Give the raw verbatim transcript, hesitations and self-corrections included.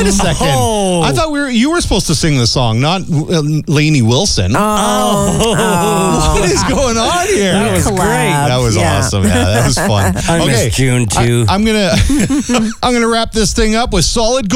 Wait a second. Oh. I thought we were you were supposed to sing the song, not uh, Lainey Wilson. Oh. What is going on here? That was Collab. great. That was Yeah. awesome. Yeah, that was fun. I okay, miss June too. I, I'm gonna I'm gonna wrap this thing up with Solid Gold.